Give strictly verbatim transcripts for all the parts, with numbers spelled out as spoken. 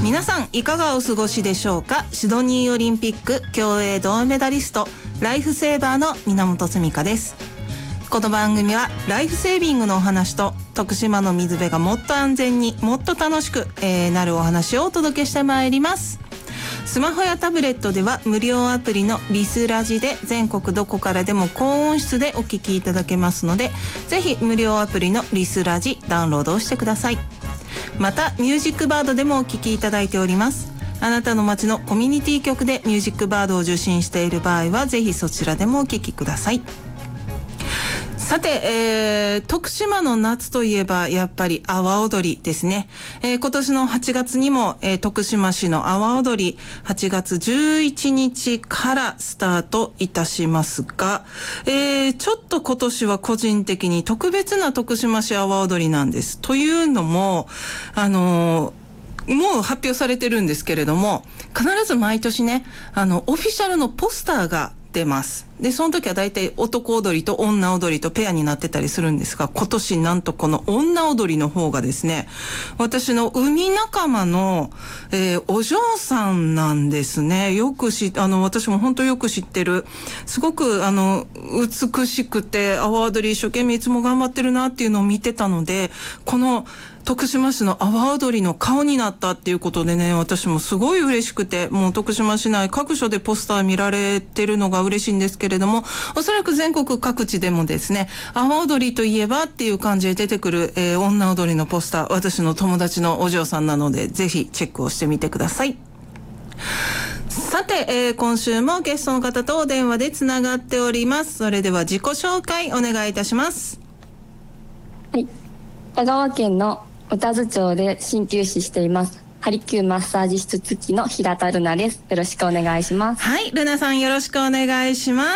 皆さんいかがお過ごしでしょうか。シドニーオリンピック競泳銅メダリスト、ライフセーバーの源澄香です。この番組はライフセービングのお話と徳島の水辺がもっと安全にもっと楽しく、えー、なるお話をお届けしてまいります。スマホやタブレットでは無料アプリのリスラジで全国どこからでも高音質でお聞きいただけますので、ぜひ無料アプリのリスラジダウンロードをしてください。またミュージックバードでもお聞きいただいております。あなたの街のコミュニティ局でミュージックバードを受信している場合はぜひそちらでもお聞きください。さて、えー、徳島の夏といえばやっぱり阿波踊りですね。えー、今年のはちがつにも、えー、徳島市の阿波踊りはちがつじゅういちにちからスタートいたしますが、えー、ちょっと今年は個人的に特別な徳島市阿波踊りなんです。というのも、あのー、もう発表されてるんですけれども、必ず毎年ね、あのオフィシャルのポスターが出ます。でその時はだいたい男踊りと女踊りとペアになってたりするんですが、今年なんとこの女踊りの方がですね、私の海仲間の、えー、お嬢さんなんですね。よくしあの私も本当よく知ってる、すごくあの美しくて阿波踊り一生懸命いつも頑張ってるなっていうのを見てたので、この徳島市の阿波踊りの顔になったっていうことでね、私もすごい嬉しくて、もう徳島市内各所でポスター見られてるのが嬉しいんですけれども、おそらく全国各地でもですね、阿波踊りといえばっていう感じで出てくる、えー、女踊りのポスター、私の友達のお嬢さんなのでぜひチェックをしてみてください。さて、えー、今週もゲストの方とお電話でつながっております。それでは自己紹介お願いいたします。 はい、香川県の宇多津町で鍼灸師していますハリキューマッサージ室付きの平田ルナです。よろしくお願いします。 はい、ルナさんよろしくお願いします。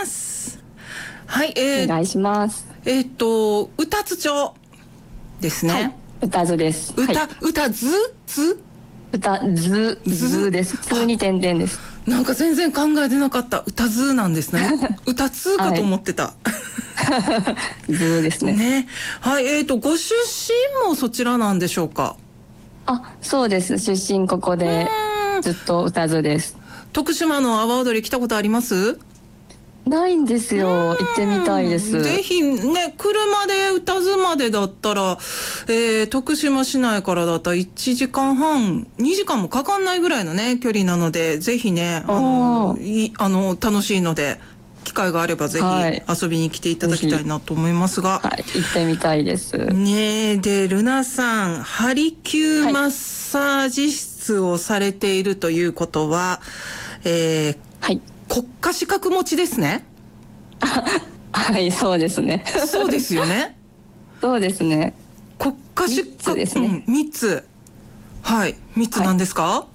はい、 えー、お願いします。 えっ、ー、と宇多津町ですね。はい、 宇多津です。 宇多、 はい、 宇多津津宇多津津です。津に点々です。 なんか全然考えてなかった。宇多津なんですね。宇多津かと思ってた。 津ですね。 ね、はい、えっ、ー、とご出身もそちらなんでしょうか。 あ、そうです。出身ここでずっと宇多津です。 徳島の阿波踊り来たことあります？ ないんですよ。行ってみたいです。 ぜひね、車で宇多津までだったら、えー、徳島市内からだったらいちじかんはんにじかんもかかんないぐらいのね距離なので、ぜひね、あのいあの楽しいので機会があればぜひ遊びに来ていただきたいなと思いますが、 はい、行ってみたいですね。でルナさん、ハリキューマッサージ室をされているということは、えー、はい、国家資格持ちですね。 はい、そうですね。 そうですよね。 そうですね。 国家資格ですね。うん、みっつ。はい、みっつなんですか？はい、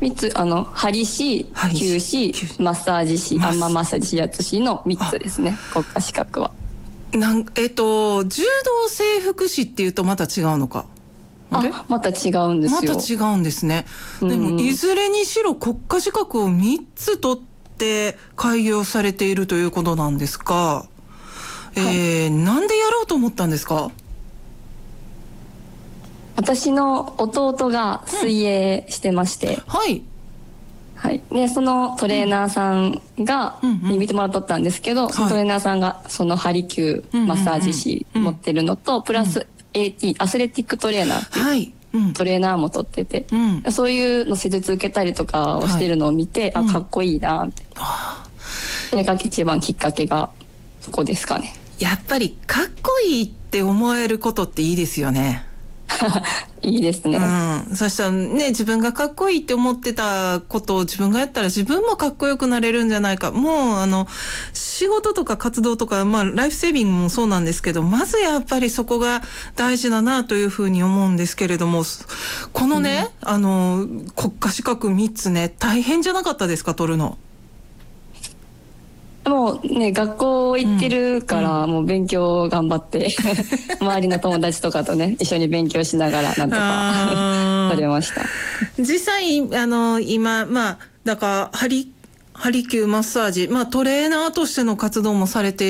みっつ、あの針師、灸師、マッサージ師、アンママッサージ指圧師のみっつですね。国家資格は。なんえっ、ー、と柔道整復師っていうとまた違うのか。 あ、また違うんですよ。 また違うんですね。でもいずれにしろ国家資格をみっつ取って開業されているということなんですが、はい、えー、なんでやろうと思ったんですか？ 私の弟が水泳してまして、うん、はいはい、でそのトレーナーさんが、うん、に見てもらっとったんですけど、うんうん、そのトレーナーさんがそのハリキューマッサージ師持ってるのと、プラス エーティー アスレティックトレーナーっていう、はい、うん、トレーナーも取ってて、うん、そういうの施術受けたりとかをしてるのを見て、はい、あ、かっこいいなって、うん、それが一番きっかけがそこですかね。 やっぱりかっこいいって思えることっていいですよね。 いいですね。 うん、そしたらね、自分がかっこいいって思ってたことを自分がやったら自分もかっこよくなれるんじゃないか。もうあの仕事とか活動とか、まあライフセービングもそうなんですけど、まずやっぱりそこが大事だなというふうに思うんですけれども、このね、うん、あの国家資格みっつね、大変じゃなかったですか、取るの。 もうね、学校行ってるから、うん、もう勉強頑張って周りの友達とかとね一緒に勉強しながらなんとか取れました。 実際あの今まあだからハリハリキューマッサージ、まあトレーナーとしての活動もされて